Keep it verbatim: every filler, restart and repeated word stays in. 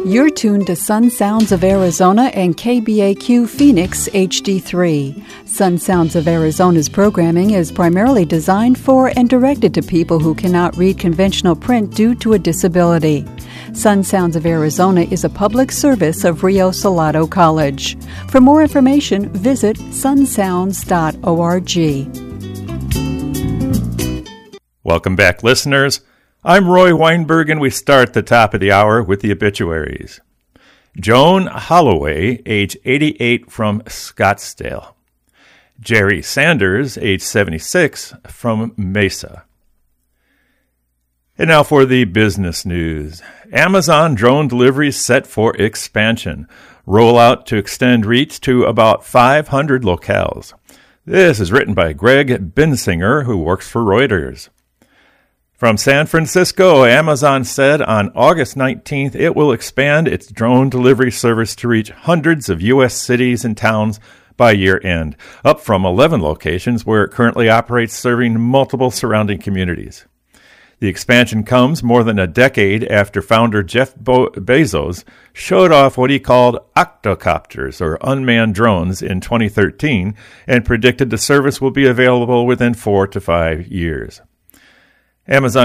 You're tuned to Sun Sounds of Arizona and K B A Q Phoenix H D three. Sun Sounds of Arizona's programming is primarily designed for and directed to people who cannot read conventional print due to a disability. Sun Sounds of Arizona is a public service of Rio Salado College. For more information, visit sun sounds dot org. Welcome back, listeners. I'm Roy Weinberg, and we start the top of the hour with the obituaries. Joan Holloway, age eighty-eight, from Scottsdale. Jerry Sanders, age seventy-six, from Mesa. And now for the business news. Amazon drone deliveries set for expansion. Rollout to extend reach to about five hundred locales. This is written by Greg Bensinger, who works for Reuters. From San Francisco, Amazon said on August nineteenth it will expand its drone delivery service to reach hundreds of U S cities and towns by year end, up from eleven locations where it currently operates, serving multiple surrounding communities. The expansion comes more than a decade after founder Jeff Bo- Bezos showed off what he called octocopters, or unmanned drones, in twenty thirteen, and predicted the service will be available within four to five years. Amazon